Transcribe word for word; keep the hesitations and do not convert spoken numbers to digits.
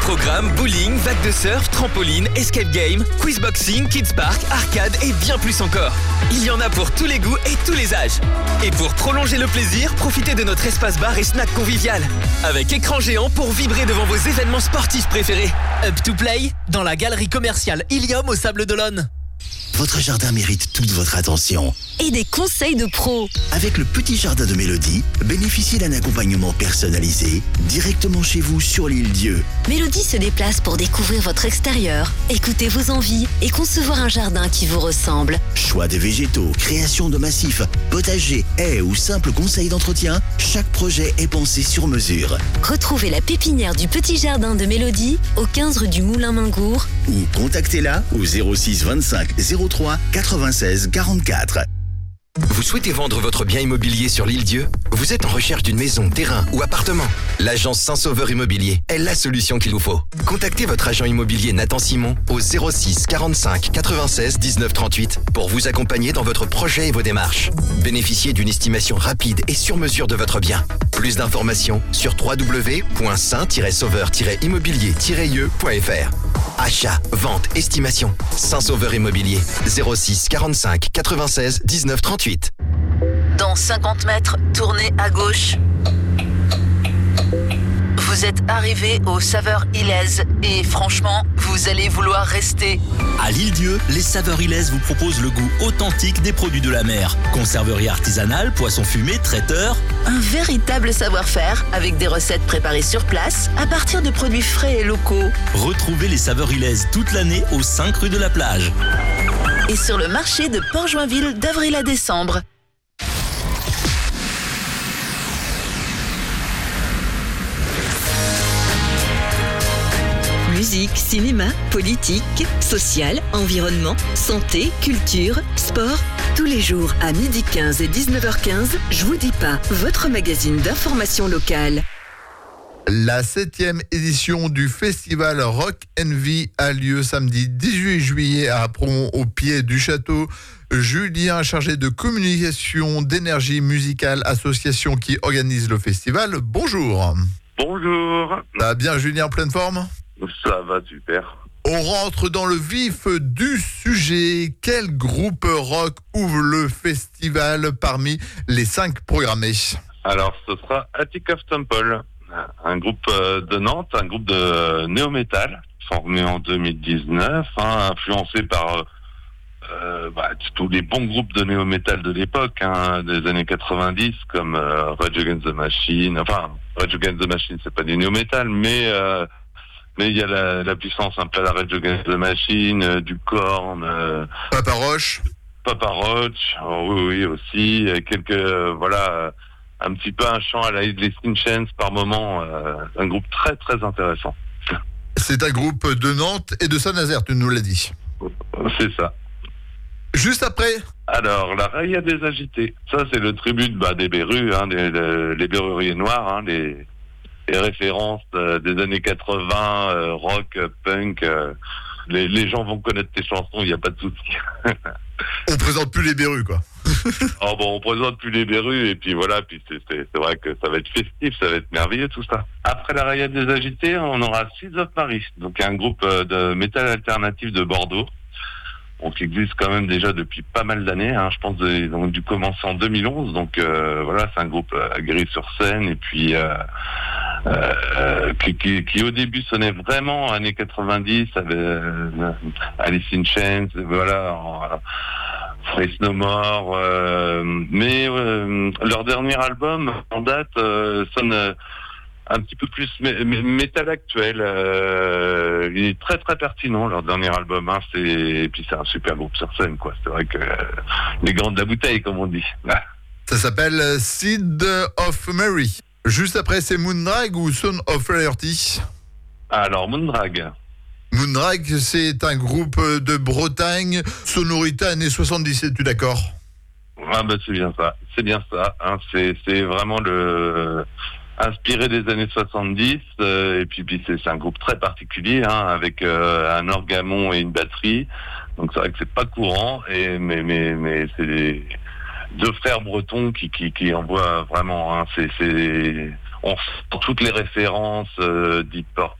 Programme, bowling, vague de surf, trampoline, escape game, quiz boxing, kids park, arcade et bien plus encore. Il y en a pour tous les goûts et tous les âges. Et pour prolonger le plaisir, profitez de notre espace bar et snack convivial. Avec écran géant pour vibrer devant vos événements sportifs préférés. Up to Play, dans la galerie commerciale Ilium au Sable d'Olonne. Votre jardin mérite toute votre attention. Et des conseils de pros. Avec le petit jardin de Mélodie, bénéficiez d'un accompagnement personnalisé directement chez vous sur l'île Dieu. Mélodie se déplace pour découvrir votre extérieur, écouter vos envies et concevoir un jardin qui vous ressemble. Choix des végétaux, création de massifs, potager, haies ou simples conseils d'entretien, chaque projet est pensé sur mesure. Retrouvez la pépinière du petit jardin de Mélodie au quinze rue du Moulin Mingour ou contactez-la au zéro six vingt-cinq zéro trois quatre-vingt-seize quarante-quatre. Vous souhaitez vendre votre bien immobilier sur l'île Dieu? Vous êtes en recherche d'une maison, terrain ou appartement? L'agence Saint-Sauveur Immobilier est la solution qu'il vous faut. Contactez votre agent immobilier Nathan Simon au zéro six quarante-cinq quatre-vingt-seize dix-neuf trente-huit pour vous accompagner dans votre projet et vos démarches. Bénéficiez d'une estimation rapide et sur mesure de votre bien. Plus d'informations sur w w w point saint sauveur immobilier i e point f r. Achat, vente, estimation. Saint-Sauveur Immobilier, zéro six quarante-cinq quatre-vingt-seize dix-neuf trente-huit. Dans cinquante mètres, tournez à gauche. Vous êtes arrivé aux Saveurs Ilaises et franchement, vous allez vouloir rester. À l'île Dieu, les Saveurs Ilaises vous proposent le goût authentique des produits de la mer. Conserverie artisanale, poissons fumés, traiteurs. Un véritable savoir-faire avec des recettes préparées sur place à partir de produits frais et locaux. Retrouvez les Saveurs Ilaises toute l'année aux cinq rue de la Plage. Et sur le marché de Port-Joinville d'avril à décembre. Musique, cinéma, politique, social, environnement, santé, culture, sport. Tous les jours à midi quinze et dix-neuf heures quinze, Je vous dis pas, votre magazine d'information locale. La septième édition du festival Rock Envy a lieu samedi dix-huit juillet à Apron, au pied du château. Julien, chargé de communication d'énergie musicale, association qui organise le festival. Bonjour. Bonjour. Ça va bien, Julien, en pleine forme? Ça va super. On rentre dans le vif du sujet. Quel groupe rock ouvre le festival parmi les cinq programmés? Alors, ce sera Attic of Temple, un groupe de Nantes, un groupe de néo-metal, formé en deux mille dix-neuf, hein, influencé par euh, bah, tous les bons groupes de néo-metal de l'époque, hein, des années quatre-vingt-dix, comme euh, Rage Against the Machine. Enfin, Rage Against the Machine, c'est pas du néo-metal, mais... Euh, Mais il y a la, la puissance un peu à la Rage Against the Machine, euh, du Korn, euh, Papa Roach, Papa Roach, oh, oui, oui aussi, euh, quelques euh, voilà, euh, un petit peu un chant à la Alice in Chains par moment, euh, un groupe très très intéressant. C'est un groupe de Nantes et de Saint-Nazaire, tu nous l'as dit. C'est ça. Juste après. Alors, la Raya des Agités, ça c'est le tribut bah, des Berus, hein, des, des, les Berruriers noirs, hein, les les références euh, des années quatre-vingts, euh, rock, punk, euh, les, les gens vont connaître tes chansons, il n'y a pas de souci. On présente plus les Berus, quoi. Oh bon, on présente plus les Berus, et puis voilà, puis c'est, c'est, c'est vrai que ça va être festif, ça va être merveilleux tout ça. Après la Raya des Agités, on aura Seeds of Paris, donc un groupe de métal alternatif de Bordeaux, bon, qui existe quand même déjà depuis pas mal d'années, hein. Je pense qu'ils ont dû commencer en deux mille onze, donc euh, voilà, c'est un groupe aguerri sur scène, et puis euh, euh, qui, qui, qui au début sonnait vraiment années quatre-vingt-dix, avec euh, Alice in Chains, voilà, en, Face No More, euh, mais euh, leur dernier album en date euh, sonne euh, un petit peu plus mé- mé- métal actuel. Euh, il est très très pertinent leur dernier album. Hein, c'est et puis c'est un super groupe sur scène, quoi. C'est vrai que euh, les grands de la bouteille, comme on dit. Ça s'appelle Seed of Mary. Juste après, c'est Moondrag ou Son of Liberty? Alors Moondrag. Moondrag, c'est un groupe de Bretagne, sonorité années soixante-dix, es-tu d'accord? Ah ben c'est bien ça, c'est bien ça. Hein, c'est c'est vraiment le inspiré des années soixante-dix, euh, et puis, puis c'est, c'est un groupe très particulier, hein, avec euh, un orgamon et une batterie. Donc c'est vrai que c'est pas courant, et mais mais mais c'est des deux frères bretons qui qui qui envoient vraiment. Hein, c'est c'est on sent toutes les références euh, Deep Purple,